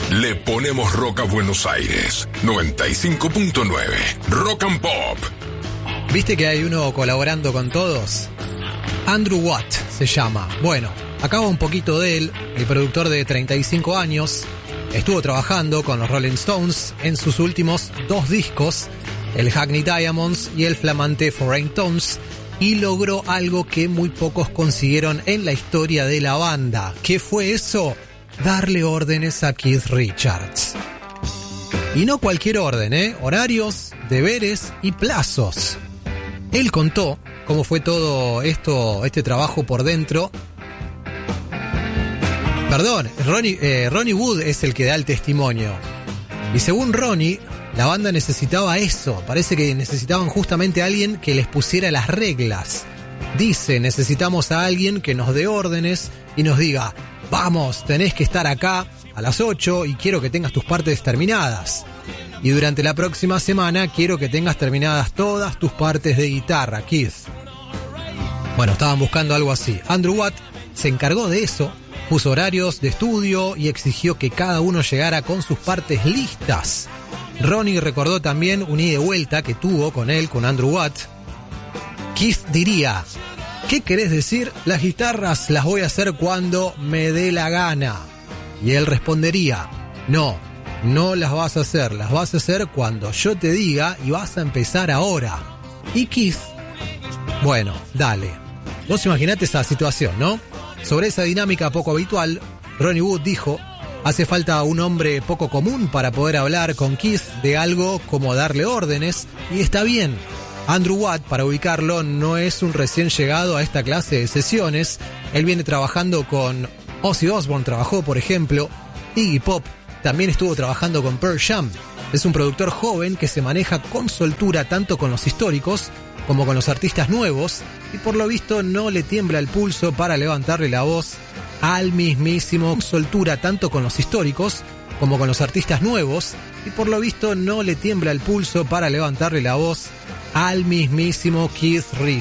Le ponemos rock a Buenos Aires. 95.9. Rock and Pop. ¿Viste que hay uno colaborando con todos? Andrew Watt se llama. Bueno, acá va un poquito de él. El productor de 35 años estuvo trabajando con los Rolling Stones en sus últimos 2 discos, el Hackney Diamonds y el flamante Foreign Tones, y logró algo que muy pocos consiguieron en la historia de la banda. ¿Qué fue eso? Darle órdenes a Keith Richards. Y no cualquier orden, horarios, deberes y plazos. Él contó cómo fue todo este trabajo por dentro. Perdón, Ronnie Wood es el que da el testimonio. Y según Ronnie, la banda necesitaba eso. Parece que necesitaban justamente a alguien que les pusiera las reglas. Dice, necesitamos a alguien que nos dé órdenes y nos diga: vamos, tenés que estar acá a las 8 y quiero que tengas tus partes terminadas. Y durante la próxima semana quiero que tengas terminadas todas tus partes de guitarra, Keith. Bueno, estaban buscando algo así. Andrew Watt se encargó de eso, puso horarios de estudio y exigió que cada uno llegara con sus partes listas. Ronnie recordó también un ida y vuelta que tuvo con él, con Andrew Watt. Keith diría: ¿qué querés decir? Las guitarras las voy a hacer cuando me dé la gana. Y él respondería: no las vas a hacer, las vas a hacer cuando yo te diga y vas a empezar ahora. Y Keith, bueno, dale. Vos imaginate esa situación, ¿no? Sobre esa dinámica poco habitual, Ronnie Wood dijo: hace falta un hombre poco común para poder hablar con Keith de algo como darle órdenes, y está bien. Andrew Watt, para ubicarlo, no es un recién llegado a esta clase de sesiones. Él viene trabajando con Ozzy Osbourne, trabajó, por ejemplo, Iggy Pop, también estuvo trabajando con Pearl Jam. Es un productor joven que se maneja con soltura tanto con los históricos como con los artistas nuevos, y por lo visto no le tiembla el pulso para levantarle la voz al mismísimo soltura tanto con los históricos como con los artistas nuevos, y por lo visto no le tiembla el pulso para levantarle la voz al mismísimo Keith Richards.